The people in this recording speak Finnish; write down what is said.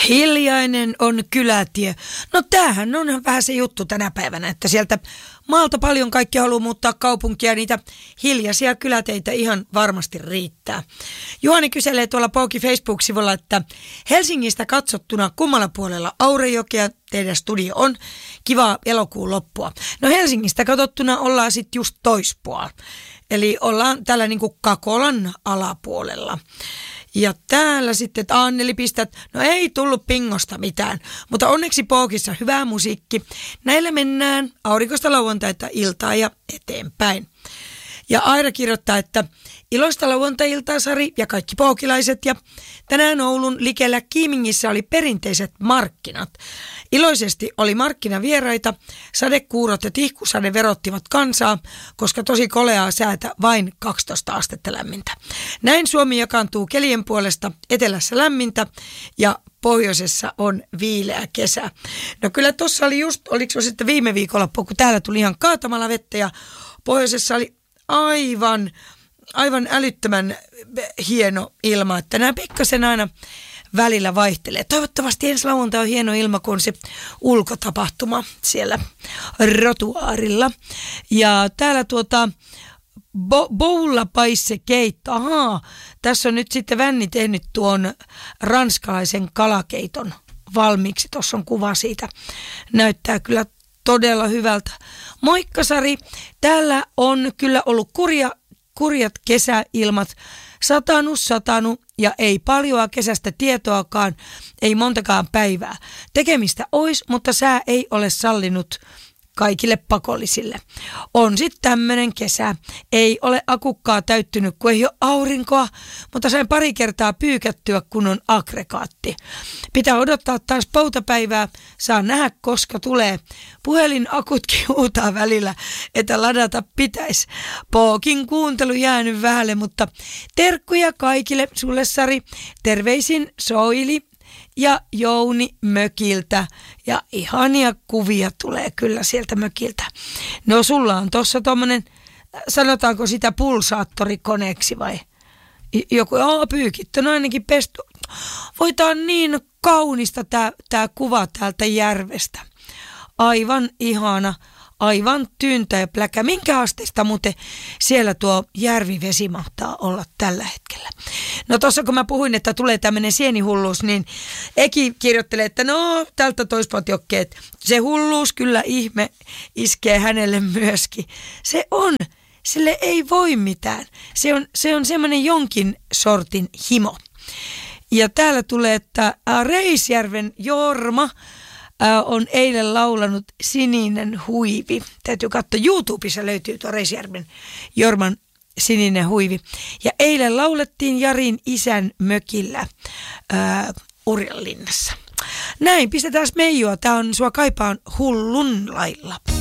Hiljainen on kylätie. No tämähän on vähän se juttu tänä päivänä, että sieltä maalta paljon kaikki haluaa muuttaa kaupunkia, niitä hiljaisia kyläteitä ihan varmasti riittää. Juhani kyselee tuolla Pouki Facebook-sivulla, että Helsingistä katsottuna kummalla puolella Aurejokea teidän studio on. Kivaa elokuun loppua. No Helsingistä katsottuna ollaan sitten just toispuolella. Eli ollaan täällä niinku Kakolan alapuolella. Ja täällä sitten, että Anneli pistät, no ei tullut pingosta mitään, mutta onneksi Poukissa hyvää musiikki. Näillä mennään aurinkoista lauantaita iltaa ja eteenpäin. Ja Aira kirjoittaa, että iloista lauantai-iltaa Sari ja kaikki poukilaiset, ja tänään Oulun likellä Kiimingissä oli perinteiset markkinat. Iloisesti oli markkinavieraita, sadekuurot ja tihkusade verottivat kansaa, koska tosi koleaa säätä vain 12 astetta lämmintä. Näin Suomi jakaantuu kelien puolesta, etelässä lämmintä ja pohjoisessa on viileä kesä. No kyllä tuossa oli just, oliko se sitten viime viikonloppu, kun täällä tuli ihan kaatamalla vettä ja pohjoisessa oli aivan älyttömän hieno ilma, että nämä pikkasen aina välillä vaihtelee. Toivottavasti ensi lauantai on hieno ilma, kun on se ulkotapahtuma siellä rotuaarilla. Ja täällä Boulla paisse keitto. Ahaa, tässä on nyt sitten Vänni tehnyt tuon ranskalaisen kalakeiton valmiiksi. Tuossa on kuva siitä. Näyttää kyllä todella hyvältä. Moikka Sari, täällä on kyllä ollut kurjat kesäilmat. Satanut ja ei paljoa kesästä tietoakaan, ei montakaan päivää. Tekemistä ois, mutta sää ei ole sallinut kaikille pakollisille. On sitten tämmönen kesä. Ei ole akukkaa täyttynyt, kun ei ole aurinkoa, mutta sain pari kertaa pyykättyä, kun on aggregaatti. Pitää odottaa taas poutapäivää, saa nähdä koska tulee. Puhelinakutkin huutaa välillä, että ladata pitäisi. Pookin kuuntelu jäänyt vähälle, mutta terkkuja kaikille sulle Sari. Terveisin Soili ja Jouni mökiltä. Ja ihania kuvia tulee kyllä sieltä mökiltä. No sulla on tossa tommonen, sanotaanko sitä pulsaattorikoneeksi vai joku, pyykit on ainakin pestu. Voi tää on niin kaunista tää kuva täältä järvestä. Aivan ihana, aivan tyyntä ja pläkä. Minkä asteista muuten siellä tuo järvivesi mahtaa olla tällä hetkellä? No tuossa kun mä puhuin, että tulee tämmöinen sienihulluus, niin Eki kirjoittelee, että no tältä toispuolta jokkeet. Se hulluus kyllä ihme iskee hänelle myöskin. Se on, sille ei voi mitään. Se on semmoinen jonkin sortin himo. Ja täällä tulee, että Reisjärven Jorma on eilen laulanut Sininen huivi. Täytyy katsoa, YouTubessa löytyy tuo Reisjärven Jorman Sininen huivi. Ja eilen laulettiin Jarin isän mökillä Urjanlinnassa. Näin, pistetään Meijoa. Tää on Sua kaipaan hullun lailla.